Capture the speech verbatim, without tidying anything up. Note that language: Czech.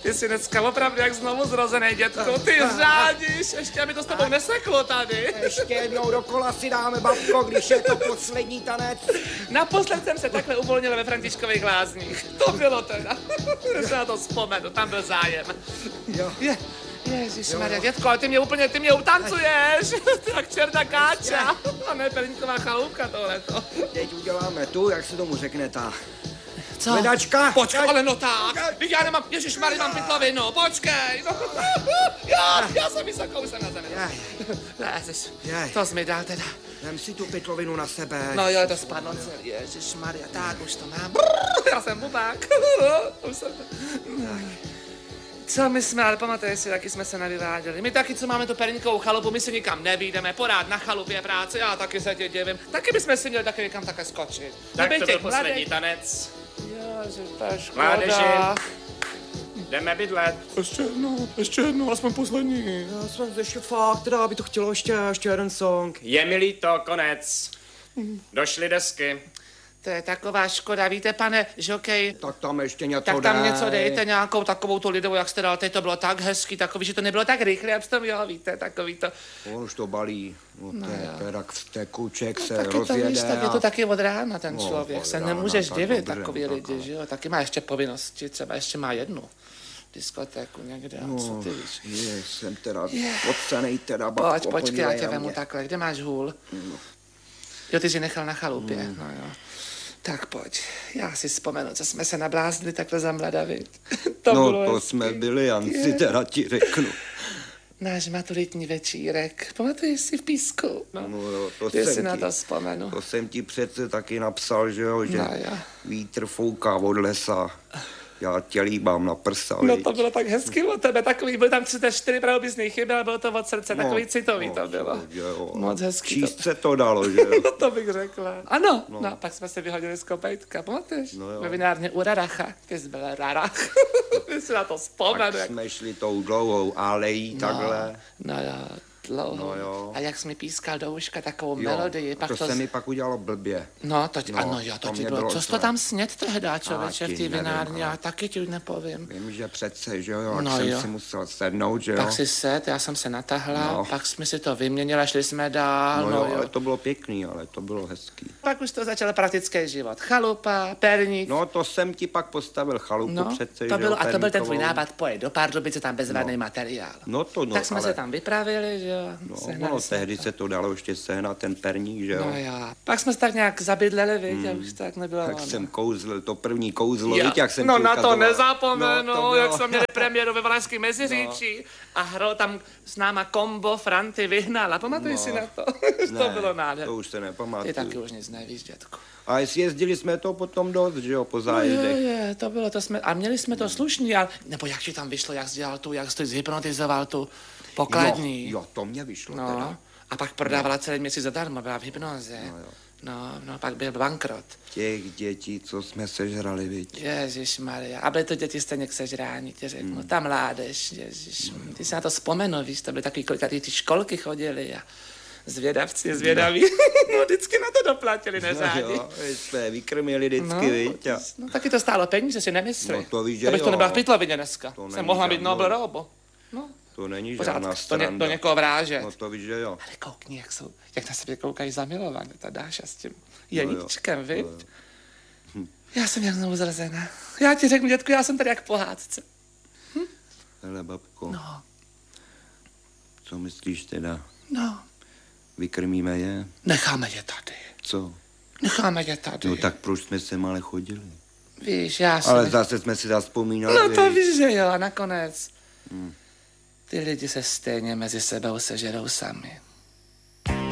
Ty jsi dneska opravdu jak znovu zrozený, dětku. Ty řádíš, ještě aby to s tebou neseklo tady. Ještě jednou dokola si dáme, babko, když je to poslední tanec. Naposled jsem se takhle uvolnila ve Františkových lázních. To bylo teda. Já se na to vzpomenu, tam byl zájem. Jo. Je, ježišmarja, dětko, ale ty mě úplně, ty mě utancuješ. Jak čerta káča. A ne Perníková chaloupka tohleto. Teď uděláme tu, jak se tomu řekne ta... Co? Hledačka. Počkej, ale no tak. Teď já nemám, ježišmarja, mám pytlovinu, počkej. No. Já, já jsem vysoko, už jsem na zemi. Ježiš, to jsi mi dal teda. Vem si tu pytlovinu na sebe. No jo, to spadlo celý, ježišmarja, tak už to mám. Já jsem bubák. Už jsem... Co my jsme, ale pamatuješ si, taky jsme se nevyváděli. My taky, co máme tu Perníkovou chalupu, my si nikam nevyjdeme, porád na chalupě práce, já taky se tě divím. Taky bychom si měli taky někam také skočit. Tak to byl poslední tanec. Ježiš, to je škoda. Mládeži, jdeme bydlet. Ještě jednou, ještě jednou, aspoň poslední. Já jsem ještě fakt, teda, aby to chtělo ještě, ještě jeden song. Je mi líto, konec. Došly desky. To je taková škoda, víte, pane žokej. Tak tam ještě něco Tak tam dej. něco dejte, nějakou takovou tu lidovou, jak jste dal, teď to bylo tak hezký, takový, že to nebylo tak rychle, jak jste měl, víte, takový to. On už to balí, no, No to je jo. teda tekuček No, se taky to rozjede. víš, tak je to a- taky od rána ten No, člověk, od se rána, nemůžeš tak divit, dobře, takový tak lidi, ale- že jo, taky má ještě povinnosti, třeba ještě má jednu diskotéku někde, a co No, ty víš. je, jsem teda Je. odcenej teda, babko, Pojď, počkej, já podívej tě na vemu mě. takhle, kde máš hůl? Jo, ty jsi nechal na chalupě, no jo. Tak pojď, já si vzpomenu, co jsme se nabláznili takhle za mlada, viď? To No bylo to hezký. jsme byli, Jan, si teda ti řeknu. Náš maturitní večírek, pamatuješ si v Písku? No, No jo, to ty jsem si na ti- to vzpomenu. To jsem ti přece taky napsal, že jo, že No jo. vítr fouká od lesa, já tě líbám na prsa, No viď? to bylo tak hezky od tebe, takový, byly tam třicet čtyři pravopisný chyby, ale bylo to od srdce, No, takový citový no, to bylo. že jo. Moc hezký to. Číst se to dalo, že jo. No to bych řekla. Ano, no, no pak jsme se vyhodili z kopejtka, pamatuješ? No jo. Ve vinárně u Raracha, ty jsi byl Rarach. Ty si na to vzpomenu. Tak jak... jsme šli tou dlouhou alejí takhle. No jo, dlouho. No jo. A jak jsi mi pískal do uška takovou Jo, melodii, pak to to... se z- mi pak udělalo blbě. No, to, No, ano, jo, to to ti mě bylo. bylo Co jsi to zle. tam sněd tehdy, člověče, ti v té nevím, vinárně, ale- já taky ti nepovím. Vím, že přece, že jo, jak No jsem jo. si musel sednout, že jo. Pak si set, já jsem se natahla, No. pak jsme si to vyměnili a šli jsme dál, No, no, jo, jo. ale to bylo pěkný, ale to bylo hezký. Pak už to začal praktický život. Chalupa, perník. No to jsem ti pak postavil chalupu No, přece, to že bylo, jo, a to byl ten tvůj perníkovou. nápad, pojď do Pardubice, tam bezvadný materiál. No to no, tak jsme ale... se tam vypravili, že jo. No, sehnali ono jsme tehdy to. se to dalo ještě sehnat, ten perník, že jo. No jo. Pak jsme se tak nějak zabydleli, viď, a už tak nebylo Tak ono. jsem kouzl, to první kouzlo, Jo. víš, jak jsem No ti na to ukazoval. nezapomenu, No, to jak bylo- jsme měli premiéru ve Valašském Meziříčí a hrál tam s náma kombo Franty Vyhnala. Pamatuješ No. si na to? Ne, to bylo nádherné. to už se Ty nepamatuju. taky už nic nevíš, dětku. A jezdili jsme to potom dost, že jo, po No je, zájezdech. je, to bylo, to jsme, a měli jsme to slušný, ale, nebo jak ti tam vyšlo, jak jsi dělal tu, jak jsi to zhypnotizoval tu pokladní. Jo, jo, to mě vyšlo No, teda. a pak prodávala celý měsíc zadarmo, byla v hypnoze. No, jo. No, no, pak byl bankrot. Těch dětí, co jsme sežrali, viď. Ježišmarja, a byly to děti stejně k sežrání, ti řeknu. Hmm. Ta mládež, ježiš, ty si na to vzpomenu, víš, to byly takový, kolik ty školky chodili a zvědavci, zvědaví, no vždycky na to doplatili, neřádí. No jo, my jsme vykrmili vždycky, No, viď. A... no, taky to stálo peníze, si nemyslí. No, to víš, že to bych to jo. nebyla v pytlovině dneska. To Jsem není mohla být žádnou- Nobel Robo. No, To není pořád, žádná to ně, stranda. do někoho vrážet. No to víš, že jo. Ale koukni, jak jsou, jak na sebe koukají zamilovaně, ta Dáša s tím Jeníčkem, viď? No jo. Já jsem jak znovu zrozená. Já ti řeknu, dětku, já jsem tady jak pohádce. Hele, babko, No, co myslíš teda? no, Vykrmíme je? necháme je tady. Co? Necháme je tady. No tak proč jsme sem ale chodili? Víš, já jsem... Ale zase jsme si zazpomínali. No to viď. víš, že jo, a nakonec ty lidi se stejně mezi sebou sežerou sami.